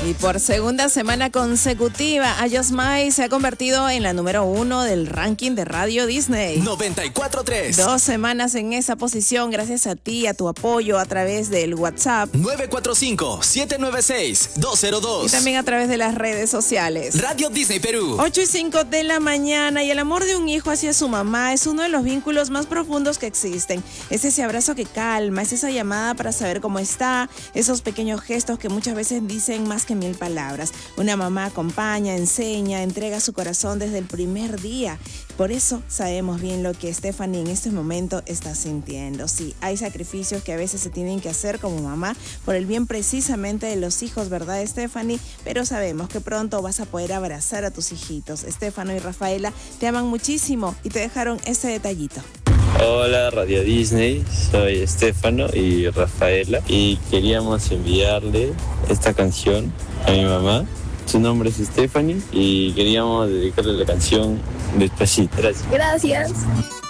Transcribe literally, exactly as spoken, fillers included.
Y por segunda semana consecutiva, I Just Might se ha convertido en la número uno del ranking de Radio Disney. noventa y cuatro punto tres. Dos semanas en esa posición gracias a ti, a tu apoyo a través del WhatsApp. nueve cuatro cinco, siete nueve seis, dos cero dos. Y también a través de las redes sociales. Radio Disney Perú. ocho y cinco de la mañana, y el amor de un hijo hacia su mamá es uno de los vínculos más profundos que existen. Es ese abrazo que calma, es esa llamada para saber cómo está, esos pequeños gestos que muchas veces dicen más que mil palabras. Una mamá acompaña, enseña, entrega su corazón desde el primer día. Por eso sabemos bien lo que Stephanie en este momento está sintiendo. Sí, hay sacrificios que a veces se tienen que hacer como mamá por el bien precisamente de los hijos, ¿verdad, Stephanie? Pero sabemos que pronto vas a poder abrazar a tus hijitos. Estefano y Rafaela te aman muchísimo y te dejaron este detallito. Hola Radio Disney, soy Estefano y Rafaela y queríamos enviarle esta canción a mi mamá. Su nombre es Stephanie y queríamos dedicarle la canción Despacito. Gracias. Gracias.